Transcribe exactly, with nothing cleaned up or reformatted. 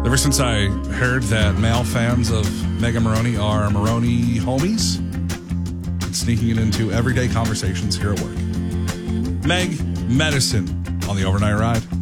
Ever since I heard that male fans of Mega Maroney are Maroney homies, it's sneaking it into everyday conversations here at work. Meg Medicine on the Overnight Ride.